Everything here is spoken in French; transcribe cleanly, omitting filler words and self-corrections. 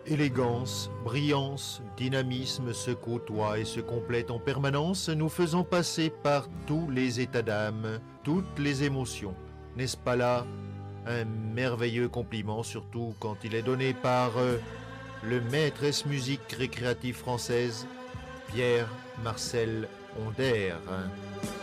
Élégance, brillance, dynamisme se côtoient et se complètent en permanence, nous faisant passer par tous les états d'âme, toutes les émotions. N'est-ce pas là un merveilleux compliment, surtout quand il est donné par le maîtresse musique récréative française, Pierre Marcel Honder.